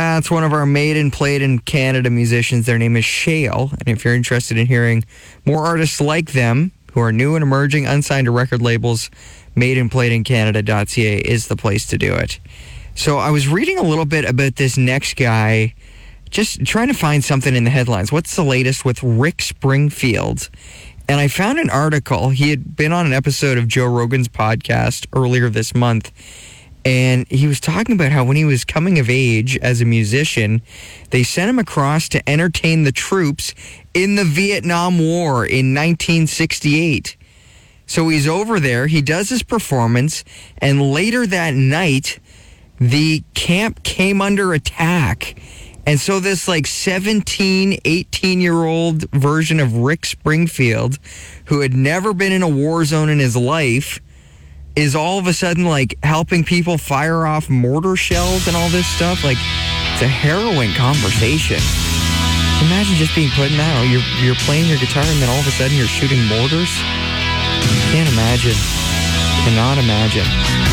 Yeah, it's one of our made and played in Canada musicians. Their name is Shale. And if you're interested in hearing more artists like them who are new and emerging, unsigned to record labels, madeandplayedincanada.ca is the place to do it. So I was reading a little bit about this next guy, just trying to find something in the headlines. What's the latest with Rick Springfield? And I found an article. He had been on an episode of Joe Rogan's podcast earlier this month. And he was talking about how when he was coming of age as a musician, they sent him across to entertain the troops in the Vietnam War in 1968. So he's over there, he does his performance, and later that night, the camp came under attack. And so this 17, 18-year-old version of Rick Springfield, who had never been in a war zone in his life, is all of a sudden helping people fire off mortar shells and all this stuff. It's a harrowing conversation. Imagine just being put in that. You're playing your guitar and then all of a sudden you're shooting mortars. Can't imagine. Cannot imagine.